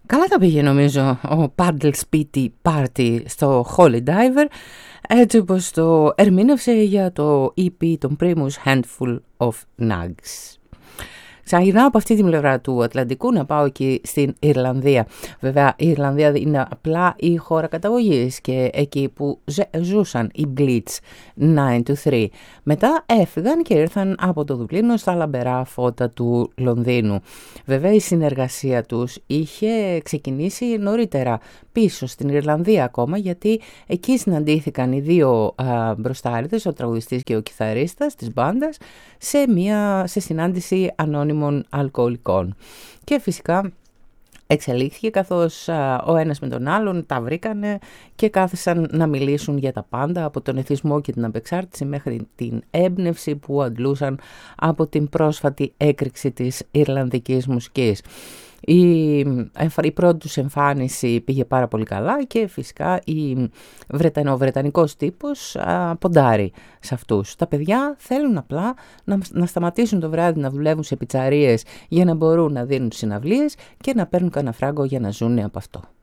Καλά τα πήγε νομίζω ο Paddle Spitty Party στο Holy Diver, έτσι όπως το ερμήνευσε για το EP των Primus Handful of Nugs. Ξαναγυρνάω από αυτή τη πλευρά του Ατλαντικού να πάω εκεί στην Ιρλανδία. Βέβαια η Ιρλανδία είναι απλά η χώρα καταγωγής και εκεί που ζούσαν οι Bleach 9 to 3. Μετά έφυγαν και ήρθαν από το Δουβλίνο στα λαμπερά φώτα του Λονδίνου. Βέβαια η συνεργασία τους είχε ξεκινήσει νωρίτερα πίσω στην Ιρλανδία ακόμα, γιατί εκεί συναντήθηκαν οι δύο μπροστάριδες, ο τραγουδιστής και ο κιθαρίστας της μπάντας, σε συνάντηση ανώνυμων αλκοολικών. Και φυσικά εξελίχθηκε καθώς ο ένας με τον άλλον τα βρήκανε και κάθισαν να μιλήσουν για τα πάντα, από τον εθισμό και την απεξάρτηση μέχρι την έμπνευση που αντλούσαν από την πρόσφατη έκρηξη της Ιρλανδικής μουσικής. Η πρώτη τους εμφάνιση πήγε πάρα πολύ καλά και φυσικά ο βρετανικός τύπος ποντάρει σε αυτούς. Τα παιδιά θέλουν απλά να σταματήσουν το βράδυ να δουλεύουν σε πιτσαρίες για να μπορούν να δίνουν συναυλίες και να παίρνουν κανένα φράγκο για να ζουν από αυτό.